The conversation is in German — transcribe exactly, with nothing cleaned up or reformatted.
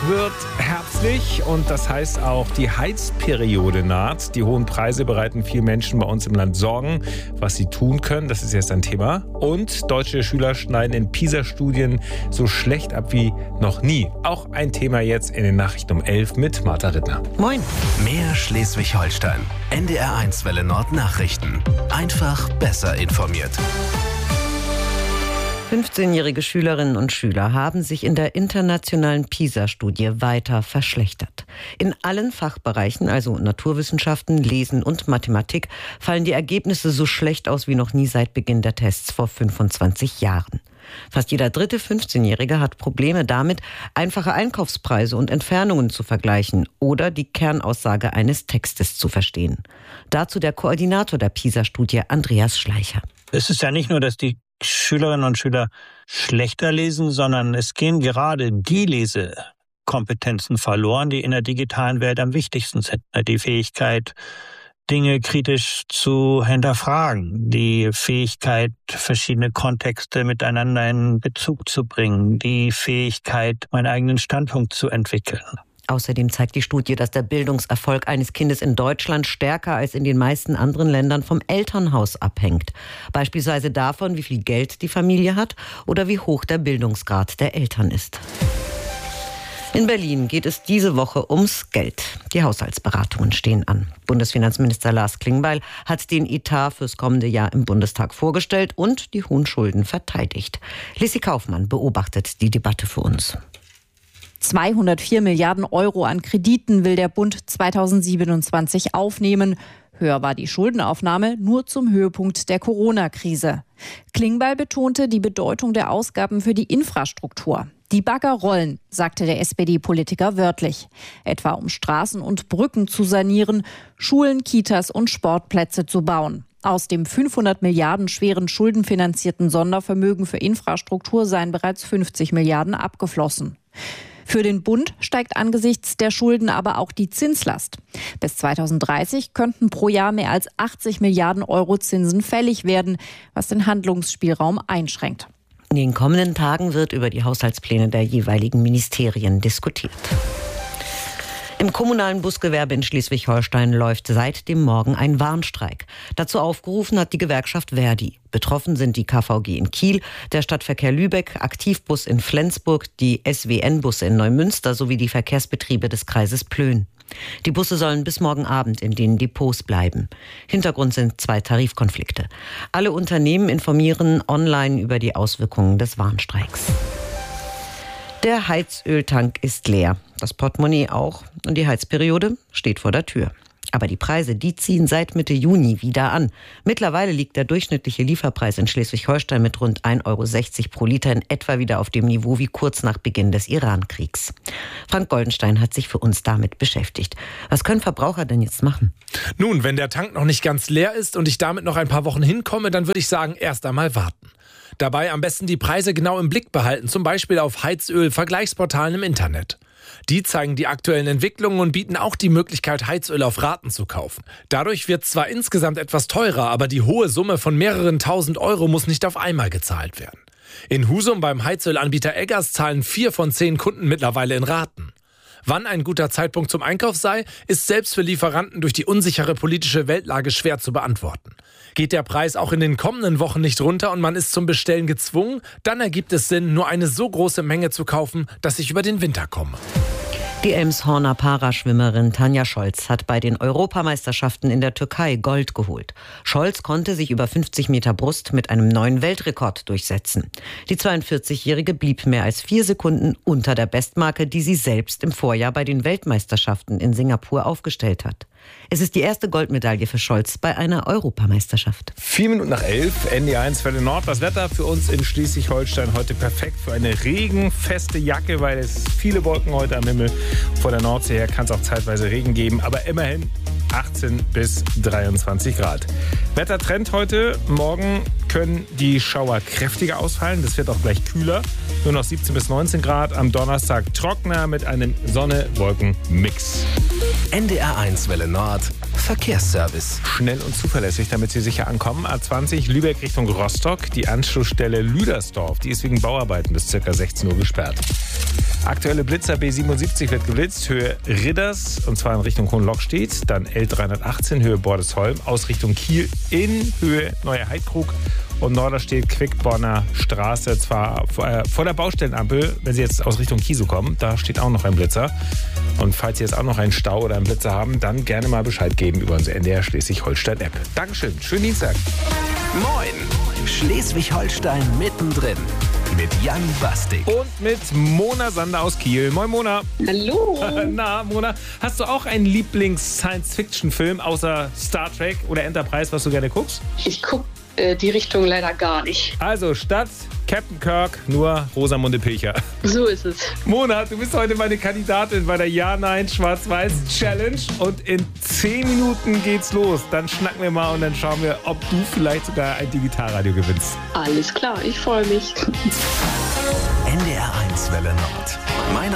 wird herbstlich und das heißt auch, die Heizperiode naht. Die hohen Preise bereiten vielen Menschen bei uns im Land Sorgen. Was sie tun können, das ist jetzt ein Thema. Und deutsche Schüler schneiden in PISA-Studien so schlecht ab wie noch nie. Auch ein Thema jetzt in den Nachrichten um elf mit Martha Rittner. Moin. Mehr Schleswig-Holstein. N D R eins Welle Nord Nachrichten. Einfach besser informiert. fünfzehnjährige Schülerinnen und Schüler haben sich in der internationalen PISA-Studie weiter verschlechtert. In allen Fachbereichen, also Naturwissenschaften, Lesen und Mathematik, fallen die Ergebnisse so schlecht aus wie noch nie seit Beginn der Tests vor fünfundzwanzig Jahren. Fast jeder dritte fünfzehnjährige hat Probleme damit, einfache Einkaufspreise und Entfernungen zu vergleichen oder die Kernaussage eines Textes zu verstehen. Dazu der Koordinator der PISA-Studie, Andreas Schleicher. Es ist ja nicht nur, dass die Schülerinnen und Schüler schlechter lesen, sondern es gehen gerade die Lesekompetenzen verloren, die in der digitalen Welt am wichtigsten sind. Die Fähigkeit, Dinge kritisch zu hinterfragen, die Fähigkeit, verschiedene Kontexte miteinander in Bezug zu bringen, die Fähigkeit, meinen eigenen Standpunkt zu entwickeln. Außerdem zeigt die Studie, dass der Bildungserfolg eines Kindes in Deutschland stärker als in den meisten anderen Ländern vom Elternhaus abhängt. Beispielsweise davon, wie viel Geld die Familie hat oder wie hoch der Bildungsgrad der Eltern ist. In Berlin geht es diese Woche ums Geld. Die Haushaltsberatungen stehen an. Bundesfinanzminister Lars Klingbeil hat den Etat fürs kommende Jahr im Bundestag vorgestellt und die hohen Schulden verteidigt. Lissi Kaufmann beobachtet die Debatte für uns. zweihundertvier Milliarden Euro an Krediten will der Bund zweitausendsiebenundzwanzig aufnehmen. Höher war die Schuldenaufnahme nur zum Höhepunkt der Corona-Krise. Klingbeil betonte die Bedeutung der Ausgaben für die Infrastruktur. Die Bagger rollen, sagte der S P D-Politiker wörtlich. Etwa um Straßen und Brücken zu sanieren, Schulen, Kitas und Sportplätze zu bauen. Aus dem fünfhundert Milliarden schweren schuldenfinanzierten Sondervermögen für Infrastruktur seien bereits fünfzig Milliarden abgeflossen. Für den Bund steigt angesichts der Schulden aber auch die Zinslast. Bis zweitausenddreißig könnten pro Jahr mehr als achtzig Milliarden Euro Zinsen fällig werden, was den Handlungsspielraum einschränkt. In den kommenden Tagen wird über die Haushaltspläne der jeweiligen Ministerien diskutiert. Im kommunalen Busgewerbe in Schleswig-Holstein läuft seit dem Morgen ein Warnstreik. Dazu aufgerufen hat die Gewerkschaft Verdi. Betroffen sind die K V G in Kiel, der Stadtverkehr Lübeck, Aktivbus in Flensburg, die S W N-Busse in Neumünster sowie die Verkehrsbetriebe des Kreises Plön. Die Busse sollen bis morgen Abend in den Depots bleiben. Hintergrund sind zwei Tarifkonflikte. Alle Unternehmen informieren online über die Auswirkungen des Warnstreiks. Der Heizöltank ist leer, das Portemonnaie auch und die Heizperiode steht vor der Tür. Aber die Preise, die ziehen seit Mitte Juni wieder an. Mittlerweile liegt der durchschnittliche Lieferpreis in Schleswig-Holstein mit rund ein Euro sechzig pro Liter in etwa wieder auf dem Niveau wie kurz nach Beginn des Iran-Kriegs. Frank Goldenstein hat sich für uns damit beschäftigt. Was können Verbraucher denn jetzt machen? Nun, wenn der Tank noch nicht ganz leer ist und ich damit noch ein paar Wochen hinkomme, dann würde ich sagen, erst einmal warten. Dabei am besten die Preise genau im Blick behalten, zum Beispiel auf Heizöl-Vergleichsportalen im Internet. Die zeigen die aktuellen Entwicklungen und bieten auch die Möglichkeit, Heizöl auf Raten zu kaufen. Dadurch wird zwar insgesamt etwas teurer, aber die hohe Summe von mehreren tausend Euro muss nicht auf einmal gezahlt werden. In Husum beim Heizölanbieter Eggers zahlen vier von zehn Kunden mittlerweile in Raten. Wann ein guter Zeitpunkt zum Einkauf sei, ist selbst für Lieferanten durch die unsichere politische Weltlage schwer zu beantworten. Geht der Preis auch in den kommenden Wochen nicht runter und man ist zum Bestellen gezwungen, dann ergibt es Sinn, nur eine so große Menge zu kaufen, dass ich über den Winter komme. Die Elmshorner Paraschwimmerin Tanja Scholz hat bei den Europameisterschaften in der Türkei Gold geholt. Scholz konnte sich über fünfzig Meter Brust mit einem neuen Weltrekord durchsetzen. Die zweiundvierzigjährige blieb mehr als vier Sekunden unter der Bestmarke, die sie selbst im Vorjahr bei den Weltmeisterschaften in Singapur aufgestellt hat. Es ist die erste Goldmedaille für Scholz bei einer Europameisterschaft. Vier Minuten nach elf, N D R eins Welle Nord. Das Wetter für uns in Schleswig-Holstein heute perfekt für eine regenfeste Jacke, weil es viele Wolken heute am Himmel. Vor der Nordsee her kann es auch zeitweise Regen geben, aber immerhin achtzehn bis dreiundzwanzig Grad. Wettertrend heute. Morgen können die Schauer kräftiger ausfallen. Das wird auch gleich kühler. Nur noch siebzehn bis neunzehn Grad. Am Donnerstag trockener mit einem Sonne-Wolken-Mix. N D R eins Welle Nord. Verkehrsservice. Schnell und zuverlässig, damit Sie sicher ankommen. A zwanzig Lübeck Richtung Rostock. Die Anschlussstelle Lüdersdorf, die ist wegen Bauarbeiten bis ca. sechzehn Uhr gesperrt. Aktuelle Blitzer B siebenundsiebzig wird geblitzt, Höhe Ridders, und zwar in Richtung Hohenlockstedt. Dann L dreihundertachtzehn, Höhe Bordesholm, aus Richtung Kiel in Höhe Neuer Heidkrug. Und Norderstedt Quickborner Straße, zwar vor, äh, vor der Baustellenampel, wenn Sie jetzt aus Richtung Kiesel kommen, da steht auch noch ein Blitzer. Und falls Sie jetzt auch noch einen Stau oder einen Blitzer haben, dann gerne mal Bescheid geben über unsere N D R Schleswig-Holstein-App. Dankeschön, schönen Dienstag. Moin, Schleswig-Holstein mittendrin mit Jan Bastik. Und mit Mona Sander aus Kiel. Moin Mona. Hallo. Na Mona, hast du auch einen Lieblings-Science-Fiction-Film außer Star Trek oder Enterprise, was du gerne guckst? Ich gucke äh, die Richtung leider gar nicht. Also statt Captain Kirk nur Rosamunde Pilcher. So ist es. Mona, du bist heute meine Kandidatin bei der Ja-Nein-Schwarz-Weiß-Challenge und in zehn Minuten geht's los. Dann schnacken wir mal und dann schauen wir, ob du vielleicht sogar ein Digitalradio gewinnst. Alles klar, ich freue mich. N D R eins Welle Nord. Meine